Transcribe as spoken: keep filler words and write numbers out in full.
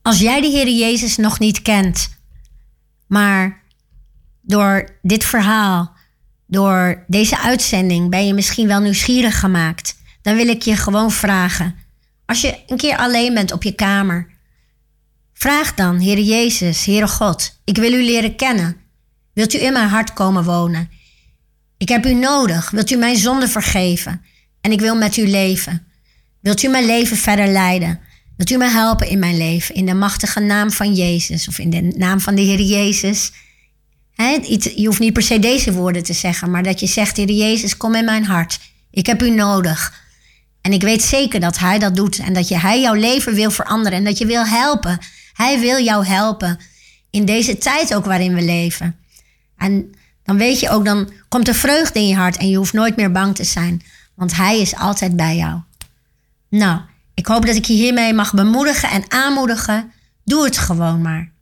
Als jij de Heer Jezus nog niet kent, maar door dit verhaal, door deze uitzending ben je misschien wel nieuwsgierig gemaakt, dan wil ik je gewoon vragen. Als je een keer alleen bent op je kamer, vraag dan, Heer Jezus, Heere God, ik wil u leren kennen. Wilt u in mijn hart komen wonen? Ik heb u nodig. Wilt u mijn zonde vergeven? En ik wil met u leven. Wilt u mijn leven verder leiden? Wilt u me helpen in mijn leven? In de machtige naam van Jezus of in de naam van de Heer Jezus. He, je hoeft niet per se deze woorden te zeggen, maar dat je zegt, Heer Jezus, kom in mijn hart. Ik heb u nodig. En ik weet zeker dat hij dat doet en dat je, hij jouw leven wil veranderen en dat je wil helpen. Hij wil jou helpen in deze tijd ook waarin we leven. En dan weet je ook, dan komt er vreugde in je hart en je hoeft nooit meer bang te zijn. Want hij is altijd bij jou. Nou, ik hoop dat ik je hiermee mag bemoedigen en aanmoedigen. Doe het gewoon maar.